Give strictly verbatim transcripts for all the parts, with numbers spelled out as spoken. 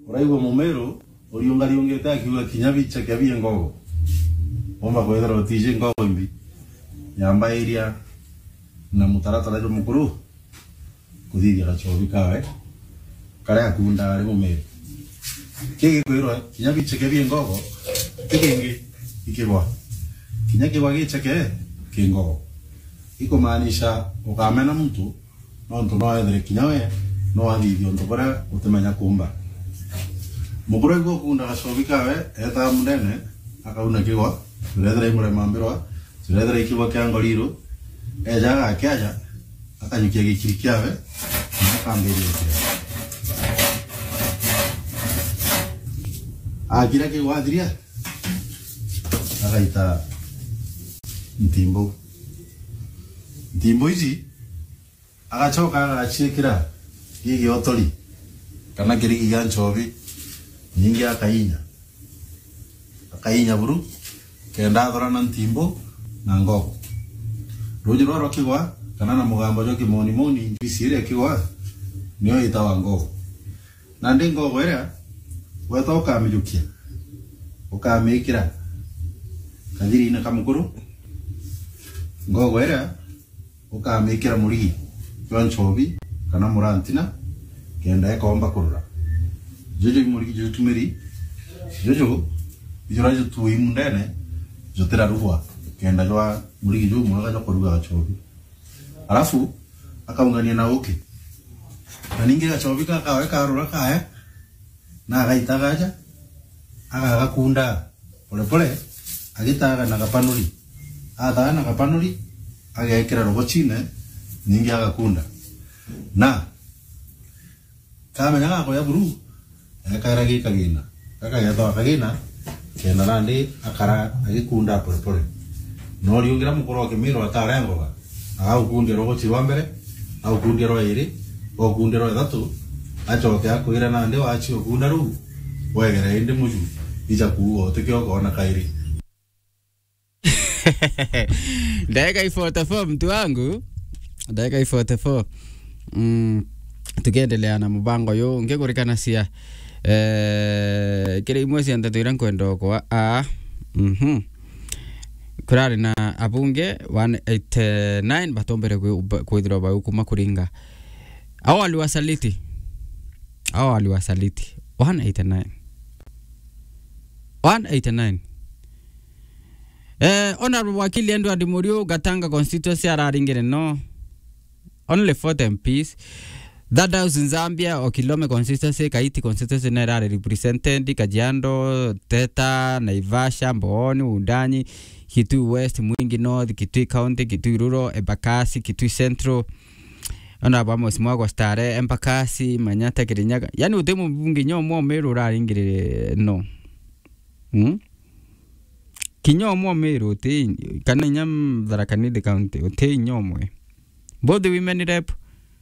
uraiwa mumero uriunga riungeta kiwa kinyabicha kya biengogo omba kwethera otije ngogo mbi yamba area na mutarata rero mukuru kuthithia gachobi kawe kare akunda ari mumero kiki kwirwa kinyabicha kya biengogo kikingi ikirwa kinyakirwa gicheke kingogo iko maanisha ukamena mtu no ntu no ethere kinyawe no athithio ntu bara utemenya kumba mukuru ego kunda gacobi kawe eta munene akauna kigwa turethera imure mambirwa turethera ikigwa kya ngoriro eja akyaja akanyukia gikiri kyawe akambiria akira kigwa athiria akaita ntimbo ntimbo ici agacoka agacikira gigi otori kana kirigi gya nchobi nyingi akainya akainya buru kenda thorana ntimbo na ngogo ruji rwaro kigwa kana na mugambo jo kimoni moni njisire kigwa niyo itawa ngogo na ndi ngogo era weta ukamijukia ukamikira kadiri ina kamukuru ngogo era ukamikira muri yo nchobi kana murantina kenda ekomba kurura jojo muri jojo tumeri jojo bijora jo tuyi mundene jo tera ruwa kenda jo muri jojo mwaga jo kuruga chobi alafu akaungania na oke aninge ga chobi ka kawe ka rura kaya na gaita gaja aga gakunda pole pole agitaga na kapanuri ata na kapanuri agekera rogo chine ningi agakunda na kama nyanga ko ya buru akara gi kagina kaka ya to kagina kena nandi akara agikunda pole pole no riungira mukoro ke miro atarengo ba au kunde rogo chiwambere au kunde ro iri o kunde ro datu acho ke akwira nandi wachi okunda ru wegera inde muju ija kuo tekyo kona kairi dakika arobaini mtu wangu dakika arobaini mm tukiendelea na mbango yo ngegurikana cia eh kire imwe cia ndatwira kwenda kwa a mhm kurari na abunge one eighty nine batombere kwithira ba ukuma kuringa au aliwasaliti au aliwasaliti one eighty nine one eighty nine Eh, honorable wakili Edward Murio Gatanga constituency araringire no only four M Ps that house in Zambia o Kilome constituency Kaiti constituency na rare represented Kajiando Teta Naivasha Mbooni Undanyi Kitui West Mwingi North Kitui County Kitui Rural Embakasi Kitui Central honorable Amos Mwagwa Stare Embakasi Manyata Kirinyaga yani utemu bungi nyomo meru raringire no hmm kinyomo meru te kana nyam Tharaka County te nyomwe both the women rep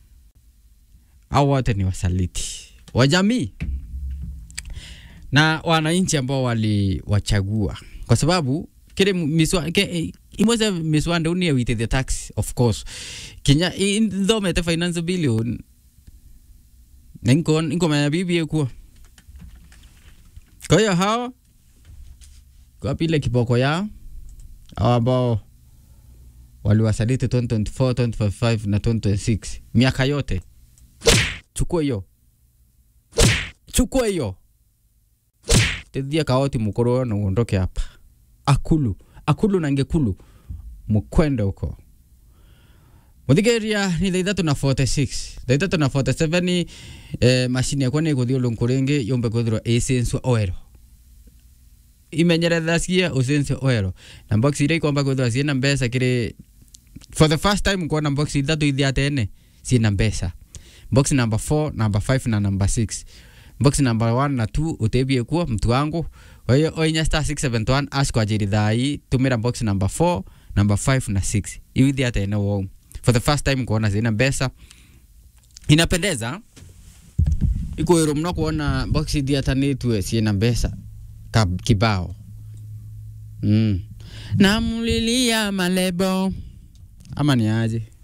au wote ni wasaliti wa jamii na wananchi ambao wali wachagua kwa sababu kile miswa ke imoza miswanda unia with the tax of course kinya ndo mete finance billion Ninkon inko maya bibi kwa kwa hiyo hao kwa pile kiboko yao hao ambao waliwasaliti twenty twenty-four, twenty twenty-five na twenty twenty-six miaka yote chukua hiyo chukua hiyo tedia kaoti mukoro na uondoke hapa akulu akulu na ngekulu mukwenda huko Muthigeria ni thaithatu na forty-six thaithatu na forty-seven ni eh, mashini ya kone kuthio lunkurenge yombe kuthirwa essence oil imenyerera cia essence oil na box ile ikomba kuthirwa cia mbesa kire for the first time kwa na box ithatu ithia tene cia mbesa box number four number five na number six box number one na two utebie kwa mtu wangu kwa hiyo oinya star six seven one ask kwa jiri thai tumira box number four number five na six ithia tene wo for the first time kuona zina mbesa inapendeza iko hero mna kuona box ithia tani tu cia mbesa kibao mm namulilia malebo ama ni aje